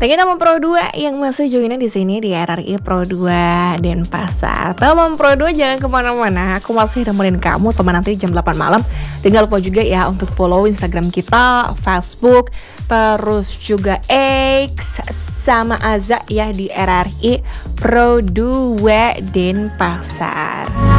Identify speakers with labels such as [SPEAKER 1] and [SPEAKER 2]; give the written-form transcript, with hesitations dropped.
[SPEAKER 1] Lagi teman Pro 2 yang masih joinnya di sini di RRI Pro 2 Denpasar. Teman Pro 2 jangan kemana-mana, aku masih nemenin kamu sama nanti jam 8 malam. Dan jangan lupa juga ya untuk follow Instagram kita, Facebook, terus juga X sama Aza ya di RRI Pro 2 Denpasar.